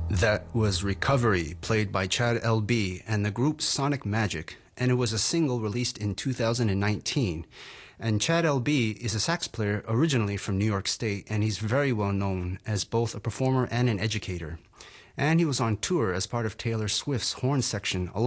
That was Recovery, played by Chad L.B. and the group Sonic Magic, and it was a single released in 2019. And Chad L.B. is a sax player originally from New York State, and he's very well known as both a performer and an educator. And he was on tour as part of Taylor Swift's horn section, along